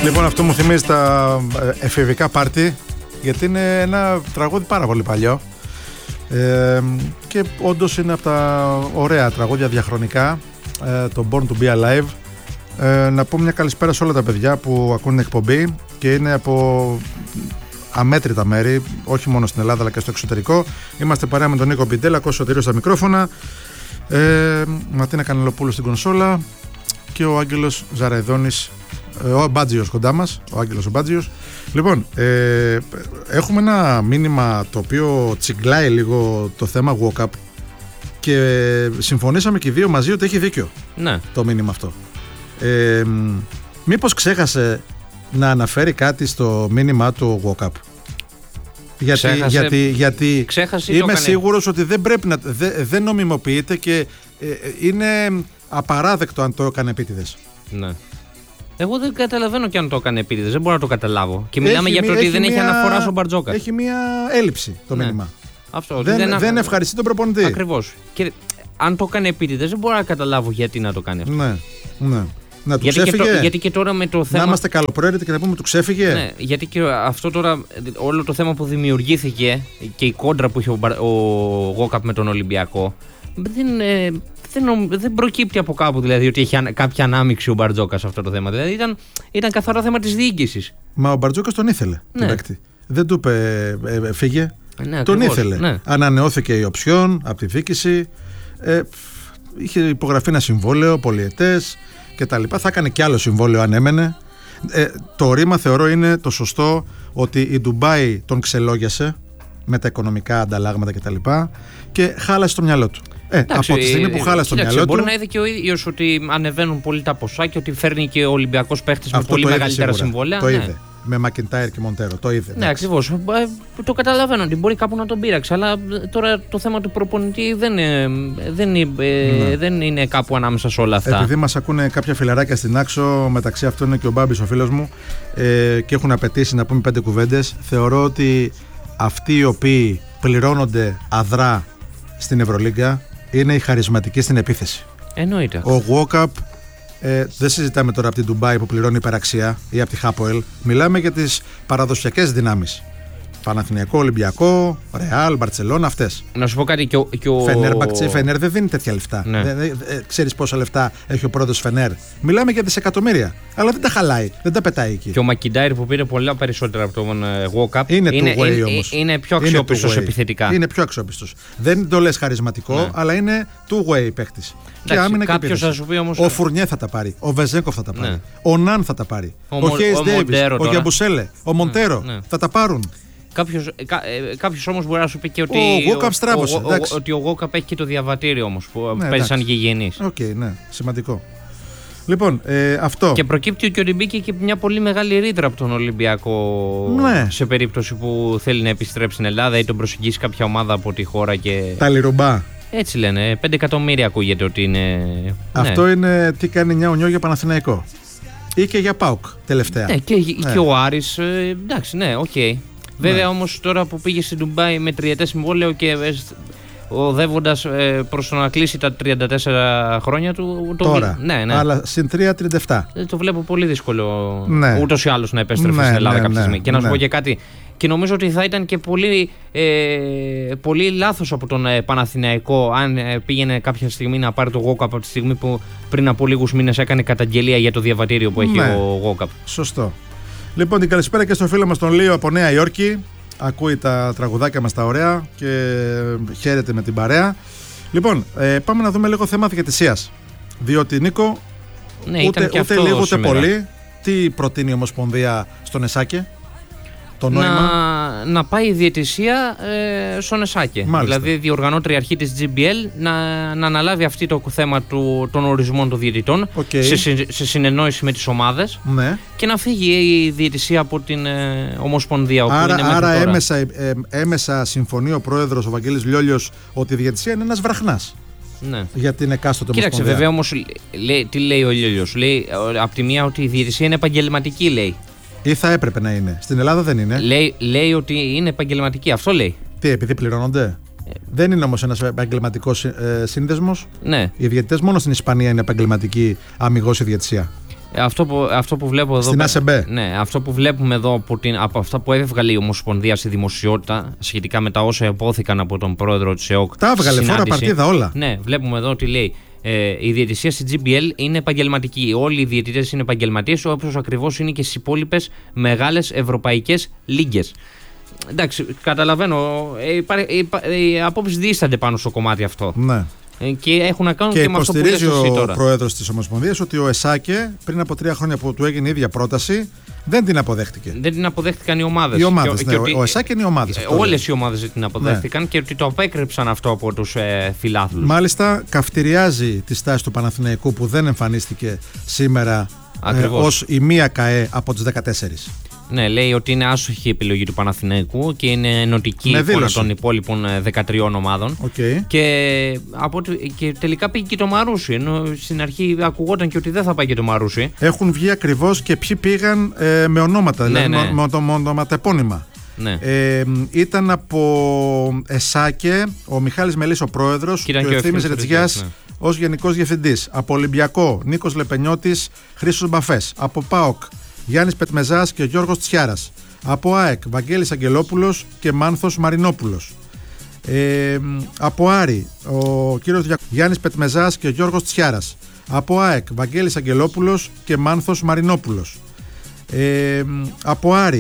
Λοιπόν, αυτό μου θυμίζει τα εφηβικά πάρτι, γιατί είναι ένα τραγούδι πάρα πολύ παλιό και όντως είναι από τα ωραία τραγούδια διαχρονικά, το Born to be Alive. Να πω μια καλησπέρα σε όλα τα παιδιά που ακούν την εκπομπή και είναι από αμέτρητα μέρη, όχι μόνο στην Ελλάδα αλλά και στο εξωτερικό. Είμαστε παρέα με τον Νίκο Πιντέλα, Κώστας Σωτηρίου στα μικρόφωνα, Ματίνα Κανελοπούλου στην κονσόλα και ο Άγγελος Ζαραϊδόνης, ο Μπάτζιος κοντά μας, ο Άγγελος ο Μπάτζιος. Λοιπόν, έχουμε ένα μήνυμα το οποίο τσιγκλάει λίγο το θέμα walk-up και συμφωνήσαμε και οι δύο μαζί ότι έχει δίκιο, ναι, το μήνυμα αυτό. Μήπως ξέχασε να αναφέρει κάτι στο μήνυμά του walk-up? Γιατί είμαι σίγουρος ότι δεν πρέπει να δεν νομιμοποιείται και είναι απαράδεκτο αν το έκανε επίτηδες. Ναι. Εγώ δεν καταλαβαίνω και αν το έκανε επίτηδες, δεν μπορώ να το καταλάβω. Και μιλάμε για το ότι δεν έχει αναφορά στον Μπαρτζόκα. Έχει μια έλλειψη το μήνυμα. Αυτό, δεν ευχαριστεί τον προπονητή. Ακριβώς. Και αν το έκανε επίτηδες, δεν μπορώ να καταλάβω γιατί να το κάνει αυτό. Ναι. Να του ξέφυγε. Γιατί και τώρα με το θέμα. Να είμαστε καλοπροαίρετοι και να πούμε του ξέφυγε. Ναι, γιατί και αυτό τώρα, όλο το θέμα που δημιουργήθηκε και η κόντρα που είχε ο Walkup με τον Ολυμπιακό, δεν προκύπτει από κάπου, δηλαδή ότι έχει κάποια ανάμειξη ο Μπαρτζόκας σε αυτό το θέμα. Δηλαδή ήταν καθαρά θέμα της διοίκησης. Μα ο Μπαρτζόκας τον ήθελε. Ναι. Δεν του είπε φύγε. Ναι, τον ακριβώς, ήθελε. Ναι. Ανανεώθηκε η οψιόν από τη διοίκηση. Είχε υπογραφεί ένα συμβόλαιο πολυετές και τα λοιπά. Θα έκανε κι άλλο συμβόλαιο αν έμενε. Το ρήμα θεωρώ είναι το σωστό, ότι η Ντουμπάι τον ξελόγιασε με τα οικονομικά ανταλλάγματα και τα λοιπά και χάλασε το μυαλό του. Από τη στιγμή που χάλασε το μυαλό του. Μπορεί να είδε και ο ίδιος ότι ανεβαίνουν πολύ τα ποσά και ότι φέρνει και ο Ολυμπιακός παίχτης με πολύ μεγαλύτερα συμβόλαια. Το είδε. Με Μακιντάιρ και Μοντέρο. Το είδε. Ναι, ακριβώς. Το καταλαβαίνω ότι μπορεί κάπου να τον πείραξε. Αλλά τώρα το θέμα του προπονητή δεν είναι κάπου ανάμεσα σε όλα αυτά. Επειδή μας ακούνε κάποια φιλαράκια στην Άξο, μεταξύ αυτών είναι και ο Μπάμπης, ο φίλος μου, και έχουν απαιτήσει να πούμε 5 κουβέντες, θεωρώ ότι αυτοί οι οποίοι πληρώνονται αδρά στην Ευρωλίγκα είναι οι χαρισματικοί στην επίθεση. Εννοείται. Ο Walkup, δεν συζητάμε τώρα από την Ντουμπάι που πληρώνει υπεραξία ή από τη Χάποελ. Μιλάμε για τις παραδοσιακές δυνάμεις. Παναθηναϊκό, Ολυμπιακό, Ρεάλ, Μπαρτσελόνα, αυτές. Να σου πω κάτι και ο Φενέρ δεν δίνει τέτοια λεφτά. Ναι. Ξέρεις πόσα λεφτά έχει ο πρόεδρος Φενέρ? Μιλάμε για δισεκατομμύρια. Αλλά δεν τα χαλάει, δεν τα πετάει εκεί. Και ο Μακιντάιρ που πήρε πολλά περισσότερα από τον Walkup είναι πιο αξιόπιστος επιθετικά. Είναι πιο αξιόπιστος. Δεν το λες χαρισματικό, ναι, αλλά είναι two-way παίχτης. Κάποιος θα σου πει όμως. Ο Φουρνιέ θα τα πάρει, ο Βεζέγκοφ θα τα πάρει, ο Ναν θα τα πάρει, ο Χέις Ντέιβις, ο Γιαμπουσέλε, ο Μοντέρο θα τα πάρουν. Κάποιος όμως μπορεί να σου πει και ότι ο Walkup έχει και το διαβατήριο όμως που παίζει σαν γηγενής. Οκ, ναι, σημαντικό. Λοιπόν, αυτό. Και προκύπτει και ότι μπήκε και μια πολύ μεγάλη ρήτρα από τον Ολυμπιακό, ναι, σε περίπτωση που θέλει να επιστρέψει στην Ελλάδα ή τον προσεγγίσει κάποια ομάδα από τη χώρα. Τα λιρουμπά. Έτσι λένε, 5 εκατομμύρια ακούγεται ότι είναι. Αυτό είναι τι κάνει νιάου για Παναθηναϊκό. Ή και για ΠΑΟΚ τελευταία. Ναι, και ο Άρης, εντάξει, ναι, οκ. Βέβαια όμως τώρα που πήγε στην Ντουμπάι με τριετές συμβόλαιο και οδεύοντας προς το να κλείσει τα 34 χρόνια του. Τώρα, ναι. Αλλά συν 3-37. Το βλέπω πολύ δύσκολο, ναι, ούτως ή άλλως να επέστρεφε στην Ελλάδα κάποια στιγμή. Και να σου πω και κάτι. Και νομίζω ότι θα ήταν και πολύ λάθος από τον Παναθηναϊκό αν πήγαινε κάποια στιγμή να πάρει το Walkup από τη στιγμή που πριν από λίγους μήνες έκανε καταγγελία για το διαβατήριο που έχει ο Walkup. Σωστό. Λοιπόν, την καλησπέρα και στο φίλο μας τον Λίο από Νέα Υόρκη. Ακούει τα τραγουδάκια μας τα ωραία και χαίρεται με την παρέα. Λοιπόν, πάμε να δούμε λίγο θέμα διαιτησίας. Διότι, Νίκο, ναι, ούτε λίγο ούτε πολύ, τι προτείνει η Ομοσπονδία στον Εσάκε? Να πάει η διαιτησία στον Εσάκε. Δηλαδή, διοργανώτρια αρχή της GBL να αναλάβει αυτή το θέμα των ορισμών των διαιτητών σε συνεννόηση με τις ομάδες, ναι, και να φύγει η διαιτησία από την Ομοσπονδία. Άρα έμεσα συμφωνεί ο πρόεδρος ο Βαγγέλης Λιόλιος ότι η διαιτησία είναι ένας βραχνάς. Ναι. Για την εκάστοτε Ομοσπονδία. Κοίταξε, βέβαια όμως, τι λέει ο Λιόλιος? Λέει από τη μία ότι η διαιτησία είναι επαγγελματική, λέει. Ή θα έπρεπε να είναι. Στην Ελλάδα δεν είναι. Λέει ότι είναι επαγγελματική. Αυτό λέει. Τι, επειδή πληρώνονται? Δεν είναι όμως ένας επαγγελματικός σύνδεσμος. Ναι. Οι διαιτητές μόνο στην Ισπανία είναι επαγγελματική αμιγώς η διαιτησία. Αυτό που βλέπω εδώ. Στην ΑΣΕΜΠΕ. Ναι, αυτό που βλέπουμε εδώ από αυτά που έβγαλε η Ομοσπονδία στη δημοσιότητα σχετικά με τα όσα υπόθηκαν από τον πρόεδρο της ΕΟΚ. Τα έβγαλε φορά παρτίδα όλα. Ναι, βλέπουμε εδώ ότι λέει. Η διαιτησία στη GBL είναι επαγγελματική. Όλοι οι διαιτητές είναι επαγγελματίες, όπως ακριβώς είναι και στις υπόλοιπες μεγάλες ευρωπαϊκές λίγκες. Εντάξει, καταλαβαίνω. Οι απόψεις δίστανται πάνω στο κομμάτι αυτό. Ναι. Και έχουν να κάνουν και με αυτό που λες εσύ τώρα. Και υποστηρίζει ο πρόεδρος της Ομοσπονδίας ότι ο Εσάκε πριν από 3 χρόνια που του έγινε η ίδια πρόταση δεν την αποδέχτηκε. Δεν την αποδέχτηκαν οι ομάδες. Οι ομάδες, ναι. Ο Εσάκε είναι οι ομάδες. Όλες οι ομάδες δεν την αποδέχτηκαν, ναι. Και ότι το απέκρυψαν αυτό από τους φιλάθλους. Μάλιστα, καυτηριάζει τη στάση του Παναθηναϊκού που δεν εμφανίστηκε σήμερα ως η μία ΚΑΕ από τις 14. Ναι, λέει ότι είναι άσοχη η επιλογή του Παναθηναϊκού και είναι ενωτική η εικόνα των υπόλοιπων 13 ομάδων. Και τελικά πήγε και το Μαρούσι. Ενώ στην αρχή ακουγόταν και ότι δεν θα πάει και το Μαρούσι. Έχουν βγει ακριβώς και ποιοι πήγαν με ονόματα, δηλαδή με ονοματεπώνυμα. Ναι. Ήταν από Εσάκε ο Μιχάλης Μελής ο πρόεδρος και ο Ευθύμης Ρετζιάς ως γενικός διευθυντής. Από Ολυμπιακό Νίκος Λεπενιώτης, Χρήστος Μπαφές. Από ΠΑΟΚ Γιάννης Πετμεζάς και Γιώργος Τσιάρας. Από ΑΕΚ Βαγγέλης Αγγελόπουλος και Μάνθος Μαρινόπουλος. Από Άρη ο κύριος Γιάννης Πετμεζάς και Γιώργος Τσιάρας. Από ΑΕΚ Βαγγέλης Αγγελόπουλος και Μάνθος Μαρινόπουλος. Από Άρη